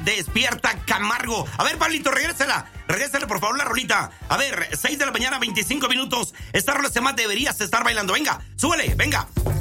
Despierta Camargo. A ver, Pablito, regrésala, por favor, la rolita. A ver, 6 de la mañana, 25 minutos. Esta rola se llama Deberías Estar Bailando. Venga, súbele, venga.